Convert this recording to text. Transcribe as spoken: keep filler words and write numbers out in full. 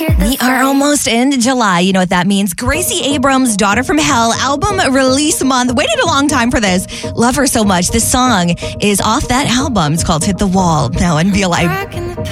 We are almost into July. You know what that means. Gracie Abrams' Daughter from Hell album release month. Waited a long time for this. Love her so much. This song is off that album. It's called Hit the Wall. Now on Be Alive.